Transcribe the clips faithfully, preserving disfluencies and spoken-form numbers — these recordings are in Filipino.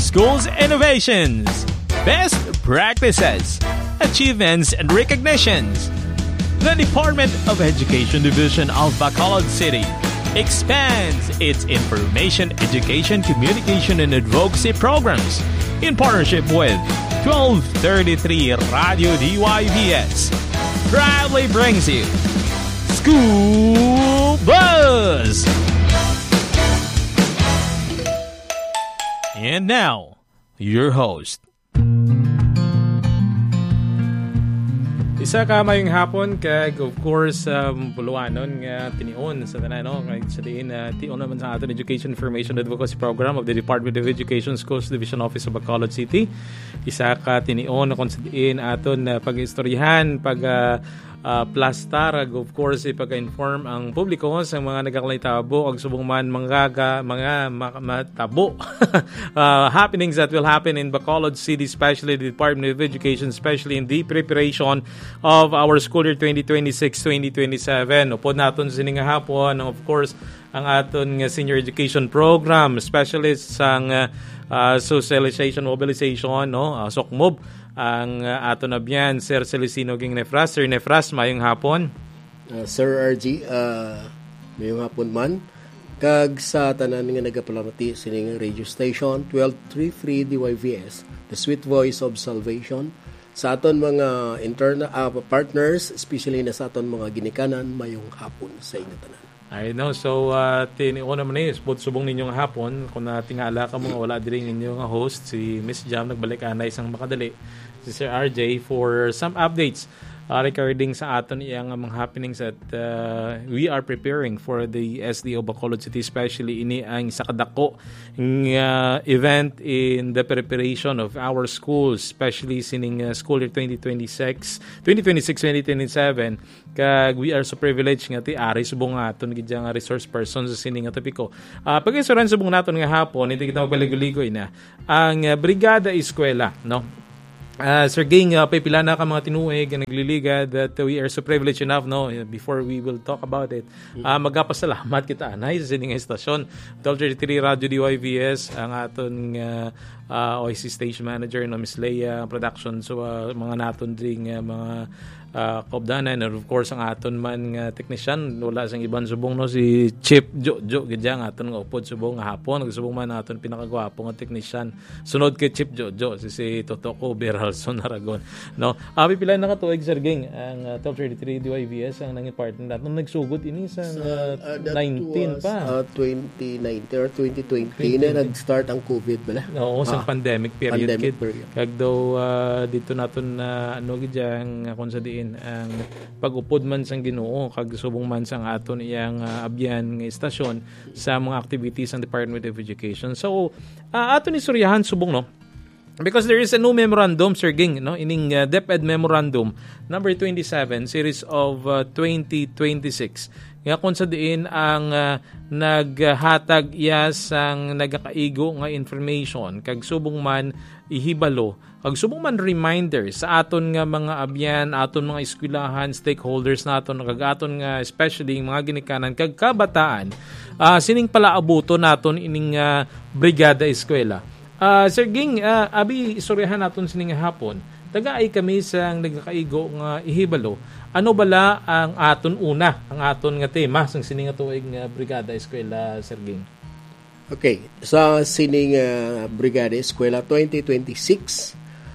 Schools innovations, best practices, achievements and recognitions. The Department of Education Division of Bacolod City expands its information, education, communication, and advocacy programs in partnership with twelve thirty-three Radio D Y V S. Proudly brings you School Buzz! And now, your host. Isa ka mayong hapon kag of course um, buluanon nga tinion sa tanan no kay sa diin uh, tion naman sa aton Education Information Advocacy Program of the Department of Education Schools Division Office of Bacolod City. Isa ka tinion na kung sa diin aton uh, pag-istoryahan pag uh, uh, plastar of course ipag-inform ang publiko sa mga nagakalay tabo ag subong man manggaga mga matabo uh, happenings that will happen in Bacolod City, especially the Department of Education, especially in the preparation of our school year twenty twenty-six twenty twenty-seven. Upod naton sining hapon of course ang aton senior education program, especially sang uh, uh, socialization mobilization no uh, SOCMOB ang uh, aton abyan Sir Celestino Ging Nefras. Sir Nefras, mayong hapon. Uh, Sir R G, uh, mayong hapon man. Kag sa tanan nga nagapalamati sining radio station twelve thirty-three D Y V S, the sweet voice of salvation. Sa aton mga interna uh, partners, especially na sa aton mga ginikanan, mayong hapon sa inyo tanan. I know. So, uh, tiniyo naman eh, spot subong ninyong hapon. Kung natingala ka mga wala din ninyong host, si Miss Jam, nagbalik anay isang makadali. Si Sir R J for some updates uh, regarding sa aton iyang mga happenings that uh, we are preparing for the S D O Bacolod City, especially ini ang sa kadako uh, event in the preparation of our schools, especially sining uh, school year twenty twenty-six twenty twenty-seven. Kag we are so privileged nga ti ari subong aton gid nga resource person sa sining nga topiko. Uh, pag-isuran subong naton nga hapon, hindi kita magpaligoy-ligoy na ang uh, Brigada Eskwela, no? Uh, Sir Ging, uh, pipila na ka mga tinuig na nagliliga that uh, we are so privileged enough, no, before we will talk about it. Uh, magapasalamat kita, anay, sa sining estasyon. twelve thirty-three Radio D Y V S, ang aton uh, uh, O I C Station Manager, no, Miss Leia, production, so uh, mga naton ding uh, mga uh, kaubdanan, and of course, ang aton man uh, technician, wala sang ibang subong, no, si Chip Jojo, gadya, ang aton nga upod subong nga hapon, nagsubong man aton pinakagwapo nga technician. Sunod kay Chip Jojo, si si Totoko Beral Son Aragon, no. Abi uh, pila nakatuig Sir Ging ang uh, twelve thirty-three D Y V S ang nanging partner natin nagsugod ini sa uh, uh, nineteen was, pa uh, twenty nineteen or twenty twenty na nag-start ang COVID bala. Oo, sa ah, pandemic period pandemic kid. Period. Kag daw uh, dito naton na uh, ano gid ang kung sa diin ang pag-upod man sang Ginoo kag subong man sang aton iyang uh, abyan nga istasyon sa mga activities ng Department of Education. So uh, aton istoryahan subong no. Because there is a new memorandum, Sir Ging, no? Ining uh, DepEd Memorandum number twenty-seven, series of uh, twenty twenty-six. Nga kung sa diin ang uh, naghatag iya sang nagakaigo nga information, kag subong man ihibalo, kag subong man reminder sa aton nga mga abyan, aton mga eskwelahan, stakeholders naton, kag aton nga especially mga ginikanan, kag kabataan, uh, sining palaabuto naton ining uh, Brigada Eskwela. Uh, Sir Ging, uh, abi istoryahan naton sining hapon. Tagaay kami sa nagkakaigo nga ihibalo. Ano bala ang aton una, ang aton nga tema sang sining tuig nga Brigada Eskwela, Sir Ging? Okay, sa sining uh, Brigada Eskwela twenty twenty-six,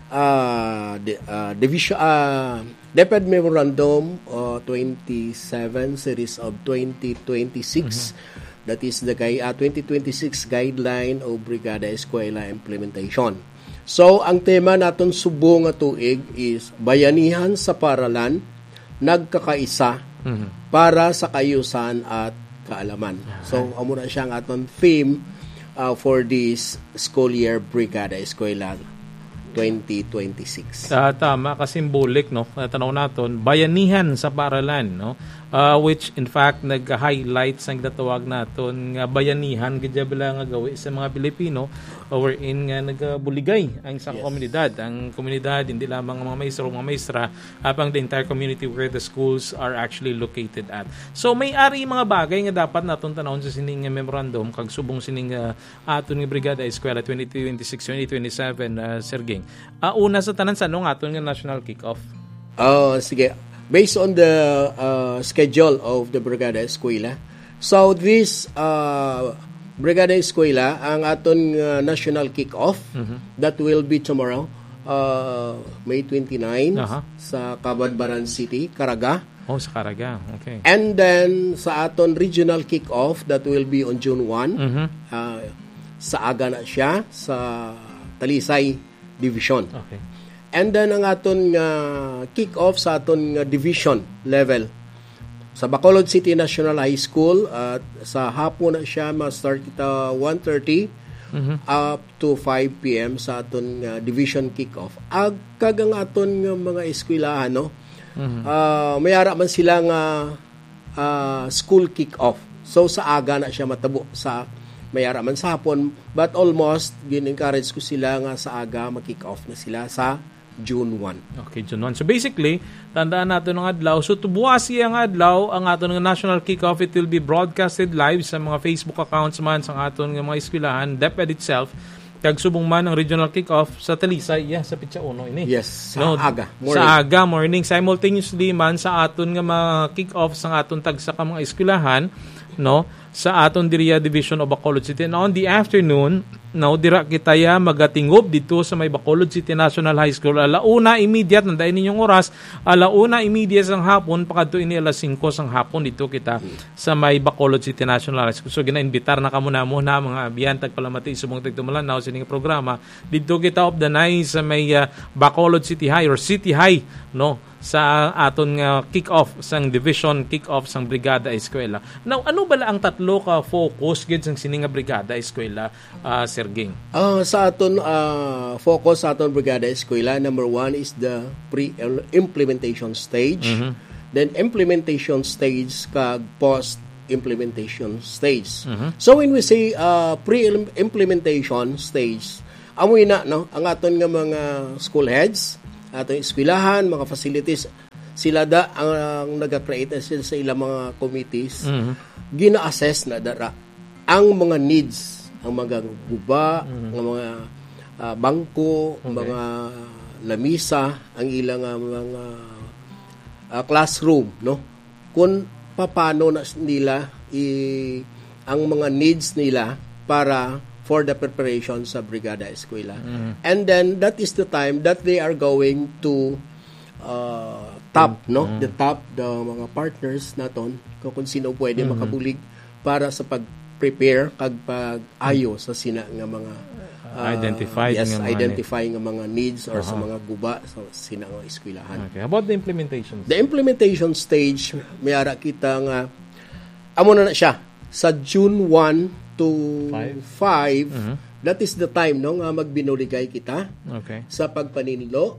uh, de, uh, division uh, DepEd Memorandum uh, twenty-seven series of twenty twenty-six. Mm-hmm. That is the uh, twenty twenty-six guideline o Brigada Eskwela implementation. So, ang tema naton subong nga tuig is bayanihan sa paralan, nagkakaisa mm-hmm. para sa kayusan at kaalaman. So, amo na siya ang aton theme uh, for this school year Brigada Eskwela twenty twenty-six. Uh, tama, kasi symbolic, no? Tanaw naton, bayanihan sa paralan, no? uh, which in fact nag-highlight sa gatawag naton nga bayanihan gidya bala nga gawi sa mga Pilipino wherein nga nagabuligay ang isang yes. komunidad. Ang komunidad hindi lamang ang mga maestro, mga maestra, apang the entire community where the schools are actually located at. So may ari mga bagay nga dapat naton tanawon sa sining memorandum kag subong sining uh, aton nga Brigada Eskwela twenty twenty-six twenty twenty-seven uh, Sir Ging. Uh, una sa tanan sa ano nga aton nga national kick-off. Oh, sige. Based on the uh, schedule of the Brigada Eskwela, so this uh, Brigada Eskwela, ang aton uh, national kick-off, mm-hmm. that will be tomorrow, uh, May twenty-ninth, uh-huh. sa Cabadbaran City, Caraga. Oh, sa Caraga. Okay. And then, sa aton regional kick-off, that will be on June first, mm-hmm. uh, sa aga na siya, sa Talisay Division. Okay. And then ang aton nga uh, kick-off sa aton nga uh, division level sa Bacolod City National High School at uh, sa hapon na siya ma-start kita one thirty mm-hmm. up to five p.m. sa aton uh, division kick-off. Ag kagang aton nga mga eskwelahan no. Mm-hmm. Uh, mayara man sila nga uh, school kick-off. So sa aga na siya matabo sa mayara man sa hapon, but almost gin-encourage ko sila nga sa aga ma-kick-off na sila sa June first. Okay, June first. So basically, tandaan natin ng adlaw. So tubuas siya ng adlaw, ang aton ng national kick-off, it will be broadcasted live sa mga Facebook accounts man sa aton ng mga eskwelahan, DepEd itself. Kag subong man ang regional kick-off sa Talisay, yeah, sa Pitsa Uno ini. Yes, sa no, aga morning. Sa aga morning simultaneously man sa aton nga mga kick-off sa aton tagsa ka mga eskwelahan, no, sa aton diriya division of Bacolod City. And on the afternoon, no, dira kitaya magatingob dito sa may Bacolod City National High School. Alauna immediate nandain ninyong oras, alauna immediate sang hapon pakadto ini alas singko sang hapon dito kita sa may Bacolod City National High School. So gina-invitar na kamo na mo na mga abiyantag palamati subong tigtumulan na sining programa dito kita of the night sa may uh, Bacolod City High or City High, no, sa aton nga uh, kick-off sang division kick-off sang Brigada Eskwela. Now, ano bala ang tatlo ka focus gid sang sining nga Brigada Eskwela, uh, Sir Ging? Uh, sa aton uh, focus sa aton Brigada Eskwela, number one is the pre-implementation stage. Mm-hmm. Then implementation stage kag post-implementation stage. Mm-hmm. So when we say uh, pre-implementation stage, amoy na no ang aton nga mga school heads, atong eskwelahan, mga facilities, sila da ang, ang nag-create sila sa ilang mga committees. Mm-hmm. Gina-assess na dara ang mga needs, ang mga guba, mm-hmm. ang mga uh, bangko, okay. mga lamisa, ang ilang uh, mga uh, classroom, no? Kung paano na nila i, ang mga needs nila para for the preparation sa Brigada Eskwela. Mm-hmm. And then that is the time that they are going to uh, top, mm-hmm. no? The top, the mga partners naton, kung sino pwede mm-hmm. makabulig para sa pag-prepare kag pag-ayo sa sina nga mga uh, identified yes, nga identify nga mga needs or uh-huh. sa mga guba sa sina nga eskwelahan. Okay. How about the implementation? The implementation stage, mayara kita nga amo na na siya sa June first to five, mm-hmm. that is the time no nga magbinuligay kita okay. sa pagpaninlo,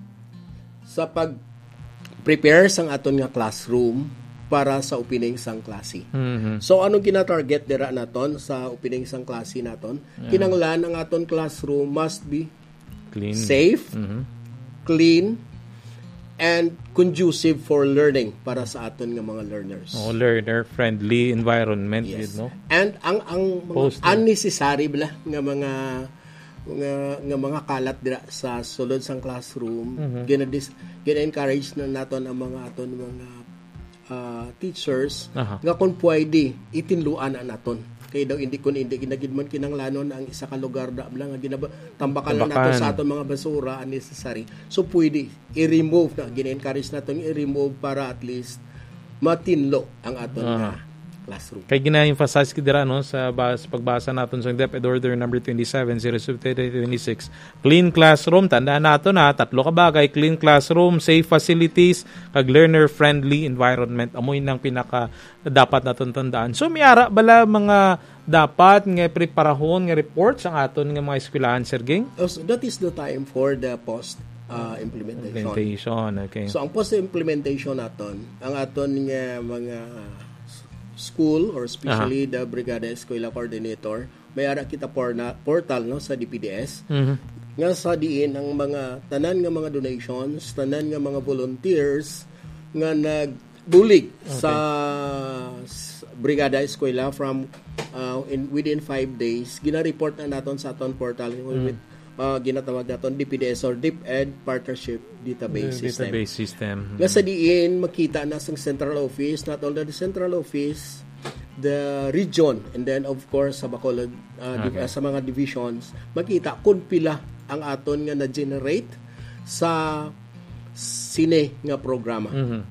sa pag-prepare sang aton nga classroom para sa opening sang klase. Mm-hmm. So anong gina-target dira naton sa opening sang klase naton? Yeah. Kinanglan ang aton classroom must be clean, safe, mm-hmm. clean, and conducive for learning para sa aton nga mga learners. Oh, learner-friendly environment, yes. you know? And ang ang mga unnecessary bala nga mga nga, nga mga kalat dira sa sulod sang classroom, mm-hmm. gina-dis, gina-encourage na naton ang mga aton mga uh, teachers uh-huh. nga kung pwede itinluan na naton. Kaya daw hindi kun hindi ginagidman kinanglanon ang isa ka lugar da lang nga ginaba tambakan na nato sa aton mga basura unnecessary. So pwede i-remove na gina-encourage naton i-remove para at least matinlo ang aton uh-huh. classroom. Kay gina-emphasize ki dira no sa, bas, pagbasa naton sa DepEd Order number twenty-seven oh twenty twenty-six. Clean classroom, tandaan nato na tatlo ka bagay, clean classroom, safe facilities, kag learner-friendly environment. Amoy nang pinaka dapat naton tandaan. So miara bala mga dapat nga preparahon nga reports ang aton nga mga eskwelahan, Sir Ging? Also, that is the time for the post uh, implementation. Implementation, okay. So ang post-implementation naton, ang aton nga mga school or especially uh-huh. the Brigada Eskwela Coordinator, may ara kita porna, portal no sa D P D S. Mm-hmm. Nga sa diin ang mga tanan nga mga donations, tanan nga mga volunteers nga nagbulig okay. sa Brigada Eskwela from uh, in within five days gina-report na naton sa aton portal mm. with uh, ginatawag naton D P D S or DepEd Partnership Database mm, System. Database system. Nga sa diin makita na sa central office, not only the central office, the region, and then of course sa Bacolod uh, okay. sa mga divisions, makita kung pila ang aton nga na-generate sa sine nga programa. Mm-hmm.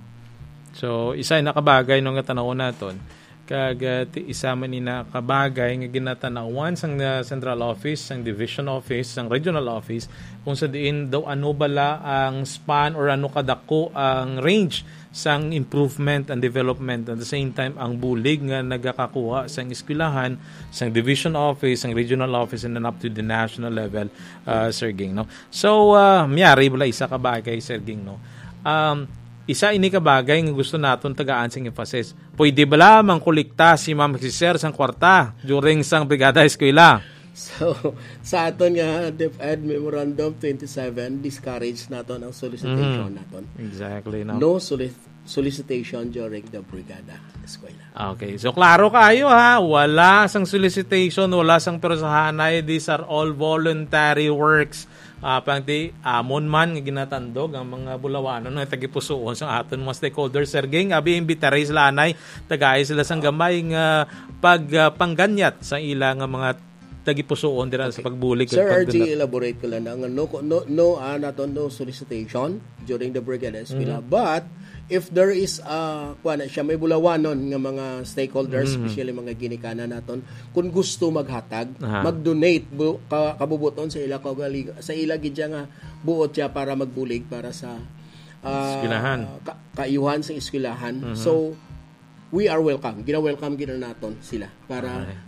So isa na kabagay nung tanaw naton kag uh, isa man ni nakabagay nga ginatanawan sang uh, central office, sang division office, sang regional office kung sa diin daw ano bala ang span or ano kadako ang range sang improvement and development at the same time ang bulig nga nagakakuha sang eskwelahan, sang division office, sang regional office and then up to the national level, uh, Sir Ging, no? So uh, miyari bala isa kabagay, Sir Ging, no? Um, isa ini kabagay nga gusto naton tagaan sing emphasis. Pwede ba lamang kolekta si Ma'am si Sir sang kwarta during sang Brigada Eskwela? So, sa aton nga DepEd Memorandum twenty-seven, discourage naton ang solicitation mm, naton. Exactly. No, no solic- solicitation during the Brigada Eskwela. Okay. So, klaro kayo ha. Wala sang solicitation, wala sang perosahanay. These are all voluntary works. Uh, pang di amon man nga ginatandog ang mga bulawanon nga tagipusoon sa aton mga stakeholders, Sir Ging, abi imbitary sila anay tagay sila sang gamay nga pagpangganyat uh, sa ila nga mga tagipusoon dira okay. sa pagbulig. Sir R G, elaborate ko lang na no no no uh, naton no solicitation during the Brigada Eskwela, mm-hmm. but if there is uh, kuana siya may bulawanon nga mga stakeholders, mm-hmm. especially mga ginikanan naton, kung gusto maghatag, uh-huh. mag-donate bu, ka, kabubuton sa ila kaugaling sa ila gid nga buot siya para magbulig para sa uh, eskwelahan. Ka, kaayuhan sa eskwelahan. Mm-hmm. So we are welcome. Gina-welcome gina naton sila para okay.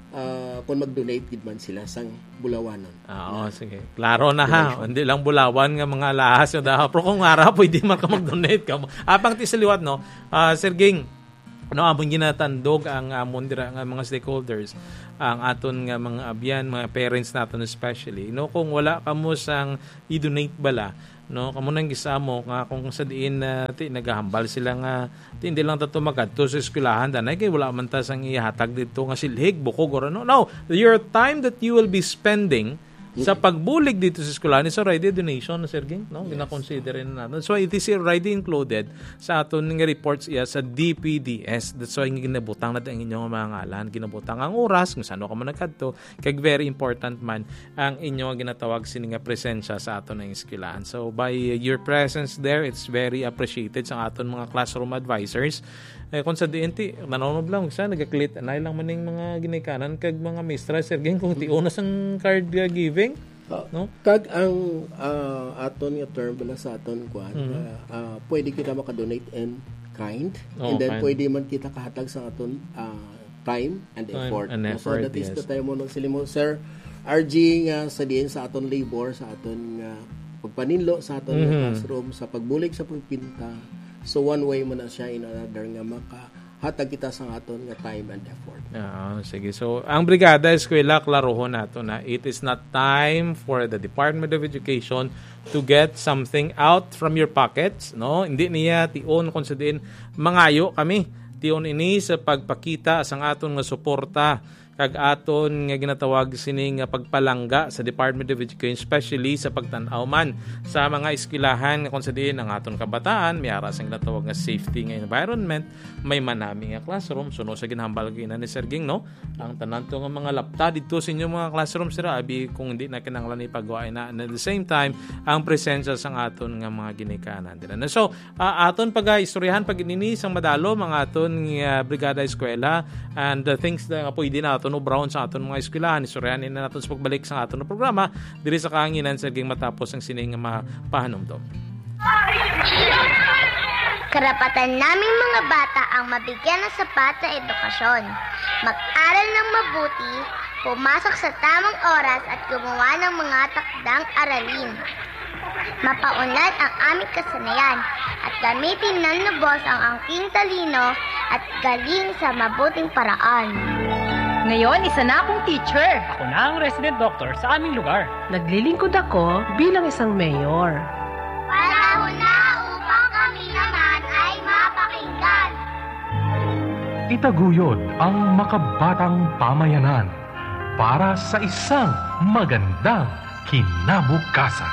Uh, kung mag-donate gid man sila sang bulawanon. Ah, oh, sige. Klaro na ha. Hindi lang bulawan nga mga lahas yo daw. Pero kung ara pwede man ka mag-donate ka. Apang ti sa liwat no. Uh, Sir Ging, no among ginatandog ang amon dira nga mga stakeholders, ang aton nga mga abyan, mga parents naton especially. No kung wala kamo sang i-donate bala, no kamo nang gisamo nga kung sa diin na uh, ti nagahambal sila nga ti hindi lang tato magadto sa eskwelahan danay kay wala man ta sang ihatag dito nga silhig bukog or ano. No, your time that you will be spending sa pagbulig dito sa eskwelahan is already donation, Sir Ging, no? Yes. Gina-consider na natin. So it is already included sa aton nga reports iya sa D P D S. That's why ginabutang na ang inyong mga ngalan, ginabutang ang oras kung saan ka man nagkadto, kay very important man ang inyong ginatawag sini nga presensya sa aton nga eskwelahan. So by your presence there, it's very appreciated sa aton mga classroom advisors. Eh, kung sa D N T, nanonood lang, sa nagaklit, anay lang maning mga ginikanan kag mga mistra, Sir Ging, kung tiunas ang card uh, giving, uh, no? Kag ang uh, aton nga term bala sa aton kwan, mm-hmm. uh, uh, pwede kita makadonate in kind, oh, and then kind. Pwede man kita kahatag sa aton uh, time and time effort. And effort. So that is yes. the time mo nung silimo, Sir R G, nga sa diin sa aton labor, sa aton uh, pagpaninlo, sa aton mm-hmm. classroom, sa pagbulig, sa pagpinta. So one way mo na siya in another nga makahatag kita sa aton nga time and effort. Ah, sige. So ang Brigada Eskwela klarohon nato na it is not time for the Department of Education to get something out from your pockets, no? Hindi niya tion kung sa diin mangayo kami. Tion ini sa pagpakita sang aton nga suporta kag aton nga ginatawag sining pagpalangga sa Department of Education, especially sa pagtan-aw man sa mga eskwelahan kung sa diin ang aton kabataan, may ara sang ginatawag nga safety nga environment, may manami nga classroom. So no sa ginhambal gina ni Sir Ging, no, ang tanan to nga mga lapta dito sa inyong mga classroom sira abi kung hindi na kinahanglan ipagawa na, and at the same time ang presensya sang aton nga mga ginikanan din. So uh, aton pag-istoryahan pag inini sang madalo mga aton nga Brigada Eskwela and the uh, things na pwede na no brown sa aton mga eskwelahan, istoryanin na natin sa pagbalik sa aton na programa diri sa kahanginan Sir Ging matapos ang sining nga mapahanumdom. Karapatan naming mga bata ang mabigyan ng sapat na edukasyon, mag-aral ng mabuti, pumasok sa tamang oras at gumawa ng mga takdang aralin. Mapaunlad ang aming kasanayan at gamitin ng lubos ang angking talino at galing sa mabuting paraan. Ngayon, isa na akong teacher. Ako na ang resident doctor sa aming lugar. Naglilingkod ako bilang isang mayor. Panahon na upang kami naman ay mapakinggan. Itaguyod ang makabatang pamayanan para sa isang magandang kinabukasan.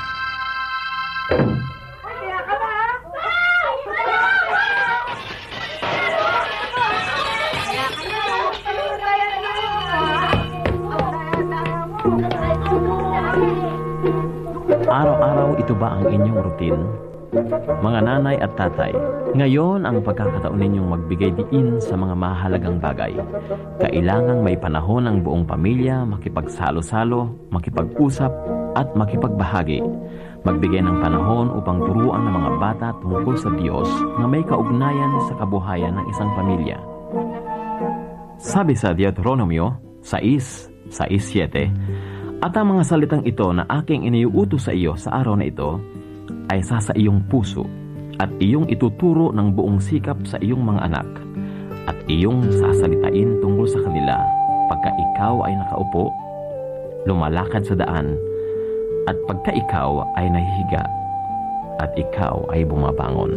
Araw-araw ito ba ang inyong routine? Mga nanay at tatay, ngayon ang pagkakataon ninyong magbigay diin sa mga mahalagang bagay. Kailangang may panahon ang buong pamilya makipagsalo-salo, makipag-usap at makipagbahagi. Magbigay ng panahon upang turuan ng mga bata tungkol sa Diyos na may kaugnayan sa kabuhayan ng isang pamilya. Sabi sa Deuteronomio sais, sais siyete, at ang mga salitang ito na aking iniuutos sa iyo sa araw na ito ay sa sa iyong puso at iyong ituturo ng buong sikap sa iyong mga anak at iyong sasalitain tungkol sa kanila pagka ikaw ay nakaupo, lumalakad sa daan at pagka ikaw ay nahihiga at ikaw ay bumabangon.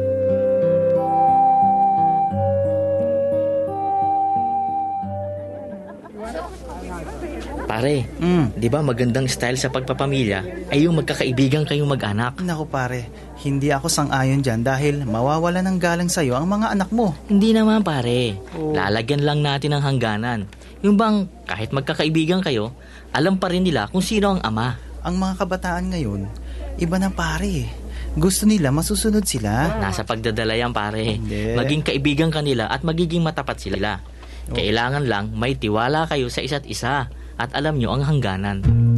Pare, mm. di ba magandang style sa pagpapamilya ay yung magkakaibigan kayong mag-anak? Naku pare, hindi ako sang-ayon dyan dahil mawawala ng galang sa'yo ang mga anak mo. Hindi naman pare, oh. Lalagyan lang natin ng hangganan. Yung bang kahit magkakaibigan kayo, alam pa rin nila kung sino ang ama. Ang mga kabataan ngayon, iba na pare. Gusto nila masusunod sila. Nasa pagdadala yan pare. Hindi. Maging kaibigan kanila at magiging matapat sila. Oh. Kailangan lang may tiwala kayo sa isa't isa. At alam nyo ang hangganan.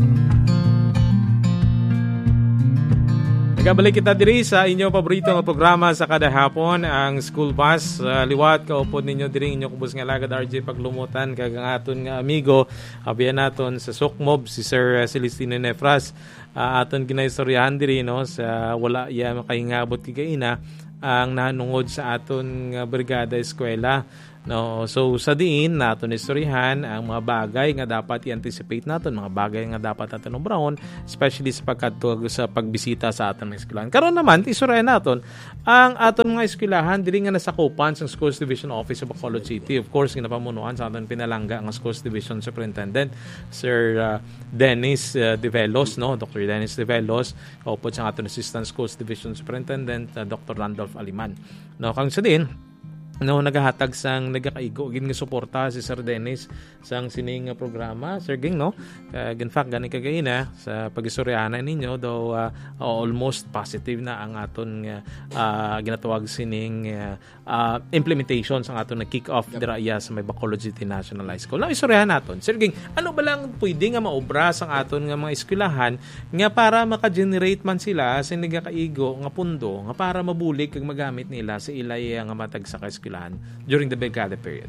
Nagabalik kita diri sa inyong paborito nga programa sa kada hapon, ang School Bus. Uh, liwat kaupod ninyo diri inyong kubos nga lagad R J paglumutan kag ang aton nga amigo abiyan naton sa Sukmob si Sir uh, Celestino Nefras. Uh, aton ginaistoryahan diri no sa wala iya makahingabot kagaina ang nanungod sa aton nga brigada eskwela. No, so sa diin naton istoryahan ang mga bagay nga dapat i-anticipate naton, mga bagay nga dapat naton obrahon, especially sa pagkadto sa pagbisita sa aton mga eskwelahan. Karon naman istoryahan naton ang aton mga eskwelahan diri nga nasakupan sa Schools Division Office sa Bacolod City. Of course, ginapamunuan sa aton pinalangga ang Schools Division Superintendent Sir uh, Dennis uh, Develos, no, Doctor Dennis Develos, kaupod sa aton Assistant Schools Division Superintendent uh, Doctor Randolph Aliman. No, kang sa din no nagahatag sang nagakaigo gin nga suporta si Sir Dennis sang sining nga programa Sir Ging no uh, in fact gani kagaina sa pag-istoryahan ninyo daw uh, almost positive na ang aton nga uh, ginatawag sining uh, uh, implementation sang aton na kick off yep. Dira sa may Bacolod City National High School. Now istoryahan naton Sir Ging, ano ba lang pwede nga maobra sang aton nga mga eskwelahan nga para maka-generate man sila sa nagakaigo nga pundo nga para mabulig kag magamit nila sa ilay nga matag sa eskwelahan during the Brigada period.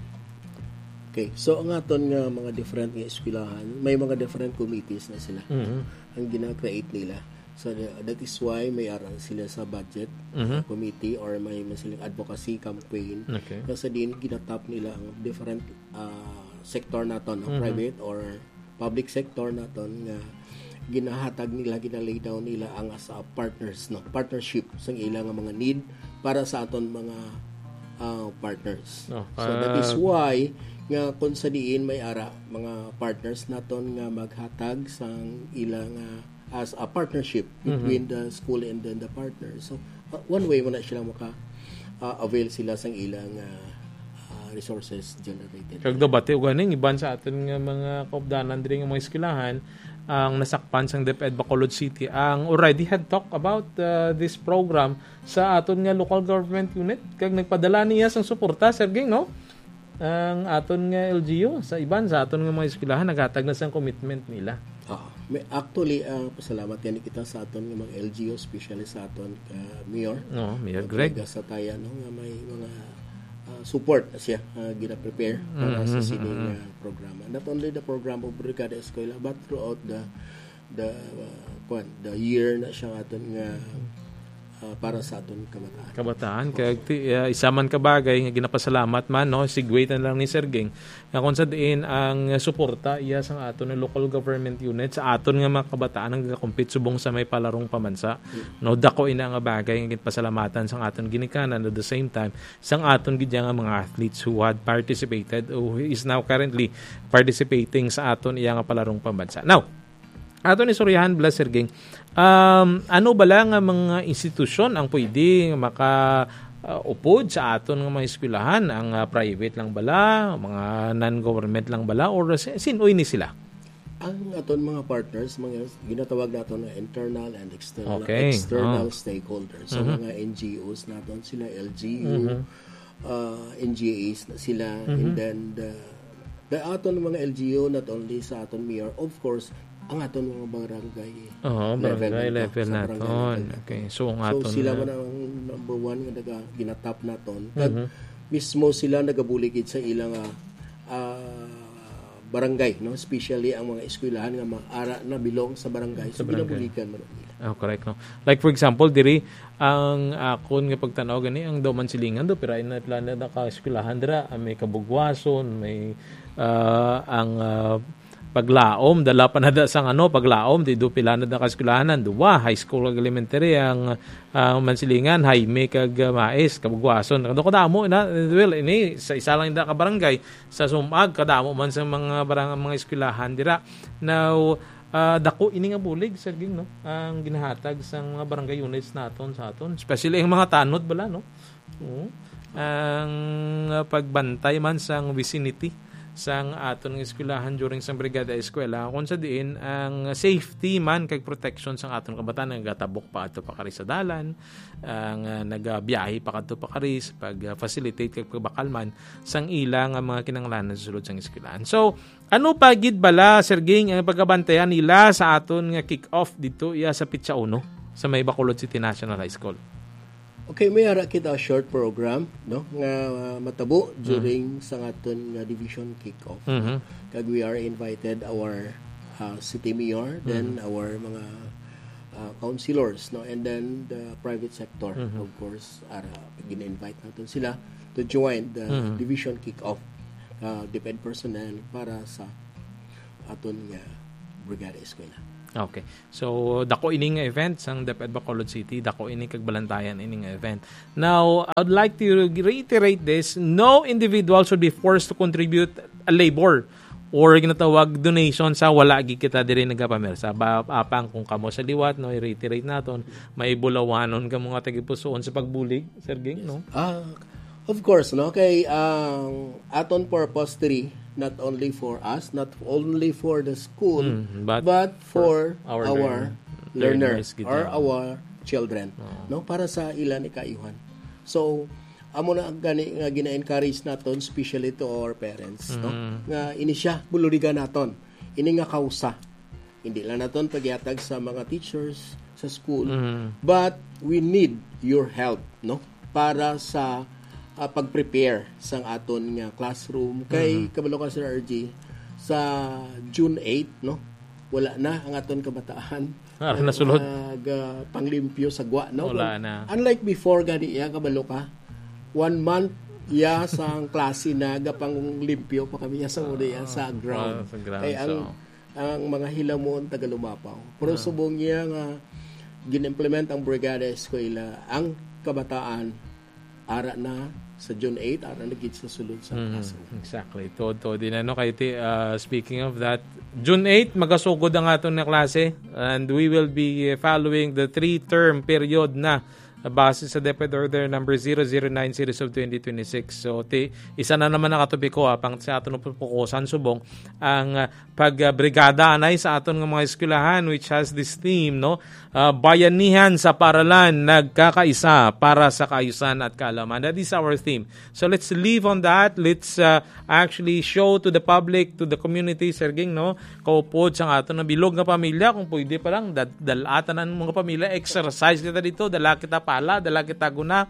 Okay, so ang aton nga mga different nga eskwelahan, may mga different committees na sila. Mm-hmm. Ang gina-create nila. So that is why may aral sila sa budget mm-hmm. committee or may silang advocacy campaign. Okay. Kasi din ginatap nila ang different uh, sector naton, mm-hmm. private or public sector naton nga ginahatag nila, ginalay down nila ang as a partners, no, partnership sa ilang mga need para sa aton mga uh, partners. Oh, uh, so that is why nga kung sa diin may ara mga partners naton nga maghatag sang ilang uh, as a partnership between mm-hmm. the school and then the partners. So uh, one way mo na sila maka uh, avail sila sang ilang uh, uh, resources generated. Kag debate ug ganing iban sa aton nga mga kaupdanan diri nga mga eskwelahan ang nasakpan sang DepEd Bacolod City ang already had talked about uh, this program sa aton nga local government unit kag nagpadala niya sang suporta Sir Ging no ang aton nga L G U sa iban sa aton nga mga eskwelahan naghatag na sang commitment nila. Ah, may actually uh, pasalamat yan kita sa aton nga mga L G U, especially sa aton uh, mayor. No, Mayor Greg sa taya no nga may mga uh, support siya uh, gina-prepare para mm-hmm. sa sining uh, programa. Not only the program of Brigada Eskwela but throughout the the uh, kwan, the year na siya aton nga uh, para sa aton kabataan. Kabataan kay uh, isa man ka bagay nga ginapasalamat man no sigwaytan lang ni Sir Ging nga kung sa diin ang suporta iya sang aton nga local government unit sa aton nga mga kabataan nga nagakompete subong sa may palarong pamansa. No dako ina nga bagay nga ginpasalamatan sang aton ginikanan at the same time sang aton gid nga mga athletes who had participated who is now currently participating sa aton iya nga palarong pamansa. Now, aton istoryahan bala Sir Ging. Um, ano bala nga mga institusyon ang pwede maka uh, upod sa aton nga mga eskwelahan? Ang uh, private lang bala, mga non-government lang bala, or sinoy ni sila? Ang aton mga partners, mga ginatawag naton na internal and external okay. external oh. stakeholders. So mm-hmm. mga N G Os naton sila, L G U, mm-hmm. uh, N G As na sila, mm-hmm. and then the, the aton mga L G U not only sa aton mayor, of course, ang aton mga barangay oh, level, barangay na level naton. Okay. So, ang aton so sila na, man ang number one nga naga ginatap naton. Mm-hmm. Mismo sila nagabuligid sa ilang uh, barangay, no? Especially ang mga eskwelahan nga maara na bilong sa barangay. So, ginabuligan man nila. Oh, correct, no? Like, for example, diri, ang akon nga pagtanaw gani, ang daw mansilingan do, pero ay na plano na ka-eskwelahan dira, may kabugwason, may uh, ang uh, paglaom, dala pa na da sang ano, paglaom, di do pila na da kaskulahanan, duwa, high school kag elementary, ang uh, mansilingan, high may kag uh, mais, kabugwason. Kado kadamo na, well, ini, sa isa lang da ka barangay, sa sumag, kadamo man sa mga barang mga eskwelahan dira. Now, uh, dako ini nga bulig, Sir Ging, no? Ang ginahatag sa mga barangay units naton sa aton, especially ang mga tanod bala, no? Uh, ang uh, pagbantay man sang vicinity sang aton ng eskwelahan during sang brigada eskwela kung sa diin ang safety man kag protection sang aton kabataan nagatabok pa adto pa kari sa dalan ang uh, nagabiyahe pa kadto pa kari pag uh, facilitate kag pagbakalman sang ila nga mga kinahanglanon sa sulod sang eskwelahan. So ano pa gid bala Sir Ging ang pagkabantayan nila sa aton nga kick-off dito iya sa Pitsa Uno sa may Bacolod City National High School? Okay, may ara kita short program no nga uh, matabo during mm-hmm. sa aton nga division kick-off. Mm-hmm. Kag we are invited our uh, city mayor, mm-hmm. then our mga uh, councilors, no, and then the private sector, mm-hmm. of course, ara gina-invite natin sila to join the mm-hmm. division kick-off uh, DepEd personnel para sa aton nga brigada eskwela. Okay. So, dako ining event sang DepEd Bacolod City, dako ining kagbalantayan ining event. Now, I would like to reiterate this, no individual should be forced to contribute a labor or ginatawag donation sa wala gi kita diri nagapamersa. Apang kung kamo sa liwat, no, i-reiterate naton, may bulawanon ka mga tagipusoon sa pagbulig, Sir Ging, no? Ah, uh, of course, no? Kay ang um, aton purpose diri not only for us, not only for the school, mm, but, but for, for our, our learners, learners or our children, oh. no, para sa ilan ikayuhan. So amo na gani nga gina-encourage naton especially to our parents, mm. no, nga ini siya bulurigan naton, ini nga kausa, hindi lang naton pagyatag sa mga teachers sa school, mm. but we need your help, no, para sa Uh, pag-prepare sang aton nga classroom kay mm-hmm. kabalo ka Sir R G sa June eighth, no, wala na ang aton kabataan ah, nasulod uh, panglimpyo sa gwa, no, wala na. Unlike before gani iya kabalo ka one month iya sang klase na gapang limpyo pa kami sa uri uh, sa ground, uh, sa ground ay ang, so. ang mga hilamon tagalumapaw pero uh. subong niya nga ginimplement ang brigada eskwela ang kabataan ara na sa June eighth, ara nagit sa sulod sa mm, classroom. Exactly. Todo din ano kay uh, speaking of that, June eighth magasugod ang aton na klase and we will be following the three-term period na base sa DepEd Order number zero zero nine series of twenty twenty-six. So, ti, isa na naman nakatubi ko ha, pang sa aton pupukusan subong ang uh, pagbrigada uh, anay sa aton ng mga eskwelahan which has this theme, no? Uh, bayanihan sa paralan, nagkakaisa para sa kaayusan at kaalaman. That is our theme. So, let's live on that. Let's uh, actually show to the public, to the community, Sir Ging, no? Kaupod sa aton na bilog nga pamilya, kung pwede pa lang, dal- dalatan ng mga pamilya, exercise kita dito, dala kita pa Ala, dala kita guna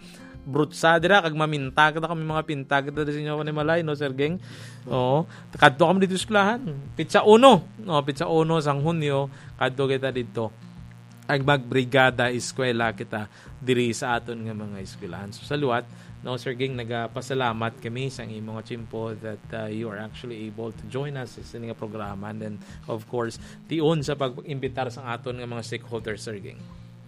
brutsa dira kag maminta kita kami mga pinta kita sa inyo ni Malay no Sir Geng. Oo. Kadto kami dito sa eskwelahan. Pitsa uno, no, pitsa uno sang Hunyo kadto kita dito. Ang magbrigada eskwela kita diri sa aton nga mga eskwelahan. So sa luwat, no Sir Geng, nagapasalamat kami sa imong chimpo that uh, you are actually able to join us sa nga programa, and then of course tion sa pag-imbitar sa aton nga mga stakeholders, Sir Geng.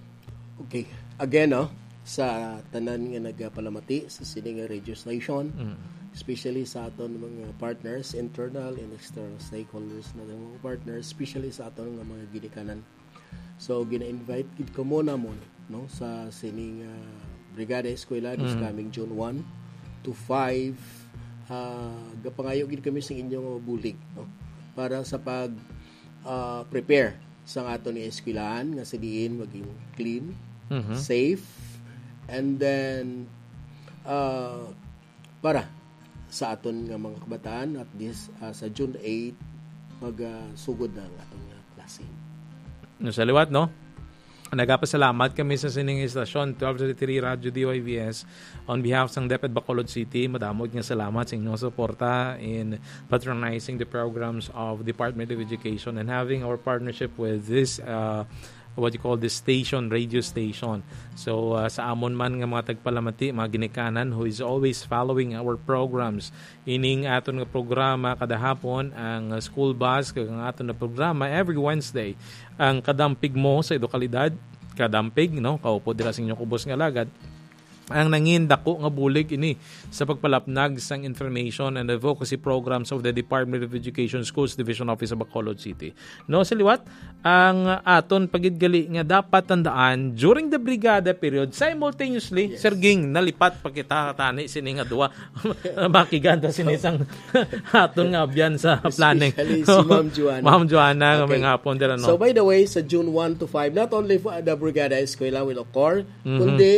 Okay. Again, no, sa tanan nga nagapalamati sa sini nga radio station, mm. especially sa aton mga partners, internal and external stakeholders na mga partners, especially sa aton nga mga ginikanan. So gina-invite gid ko muna mo no sa sining uh, Brigada Eskwela this mm. coming June first to five, uh, gapangayo gid kami sa inyong bulig no para sa pag uh, prepare sa aton ni eskwelahan nga sa diin maging clean, mm-hmm. safe, and then uh, para sa aton nga mga kabataan at this uh, sa June eighth magsugod uh, na ang aton nga klase. No, sa liwat, no? Nagapasalamat kami sa sining istasyon twelve thirty-three Radio D Y V S on behalf ng DepEd Bacolod City. Madamog nga salamat sa inyong suporta in patronizing the programs of Department of Education and having our partnership with this uh, what you call this station, radio station. So uh, sa amon man nga mga tagpalamati, mga ginikanan who is always following our programs. Ining aton nga programa kada hapon ang school bus kag ang aton nga programa every Wednesday. Ang kadampig mo sa edukalidad, kadampig no, kaupo dira sa inyong kubos nga lagad. Ang nangin dako nga bulig ini sa pagpalapnag sang information and advocacy programs of the Department of Education Schools Division Office of Bacolod City. No, sa liwat, ang aton pagidgali nga dapat tandaan during the brigada period, simultaneously, yes. Sir Ging, nalipat pa kita tani sini nga duwa. Makiganda sini sang aton nga abyan sa planning. Especially si Ma'am Joanna. Ma'am Joanna, okay. Kaming hapon dira, no? So by the way, sa June first to five, not only for the Brigada Eskwela will occur, mm-hmm. kundi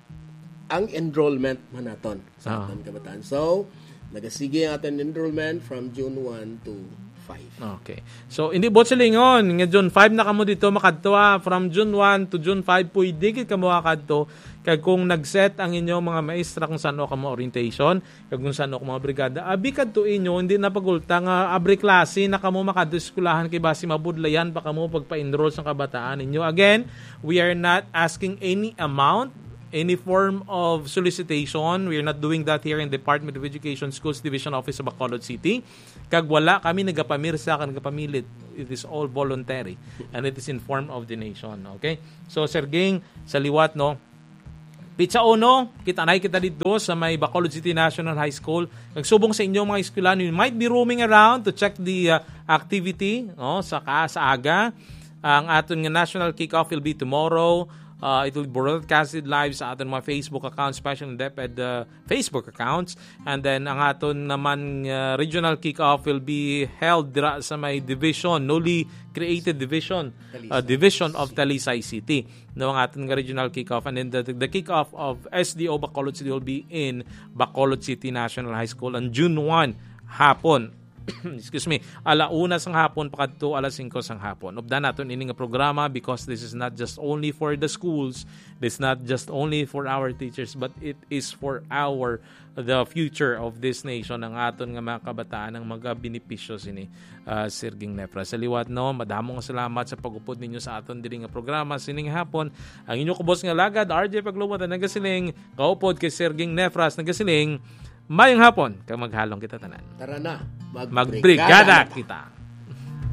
ang enrollment man naton sa aton kabataan. So, nagasige ang aton enrollment from June first to five. Okay. So, hindi bot silingon. Nga June five na kamo dito makadto ah. From June first to June five, pwede kit kamo makadto. Kag kung nag-set ang inyong mga maestra kung saan o kamo orientation, kag kung saan o kamo brigada, abi kadto inyo, hindi na pagulta nga abri klase na kamo makadto eskwelahan kay basi mabudlayan pa kamo pagpa-enroll sa kabataan ninyo. Again, we are not asking any amount, any form of solicitation. We are not doing that here in Department of Education Schools Division Office of Bacolod City. Kag wala kami nagapamirsa kag nagapamilit. It is all voluntary and it is in form of donation. Okay? So, Sir Ging, sa liwat, no? Pitsa uno, kita na kita dito sa may Bacolod City National High School. Nagsubong sa inyong mga eskwelahan. You might be roaming around to check the uh, activity no? sa, sa aga. Ang aton nga national kickoff will be tomorrow. Uh, it will be broadcasted live sa aton mga Facebook accounts, especially DepEd uh, Facebook accounts. And then, ang aton naman uh, regional kickoff will be held dira sa may division, newly created division, uh, division of Talisay City. No, ang aton nga regional kickoff. And then, the, the kickoff of S D O Bacolod City will be in Bacolod City National High School on June first, hapon. Excuse me, alauna sang hapon pakadto alas singko sang hapon. Ubdan naton ini nga programa because this is not just only for the schools, this is not just only for our teachers, but it is for our the future of this nation, ang aton nga mga kabataan ang magabenepisyo sini uh, Sir Ging Nefra. Sa liwat, no, madamo nga salamat sa pagupod ninyo sa aton diri nga programa sining hapon. Ang inyo kubos nga lagad R J Paglumot nagasiling kaupod kay Sir Ging Nefras nagasiling mayong hapon kag maghalong kita tanan. Tara na, magbrigada kita.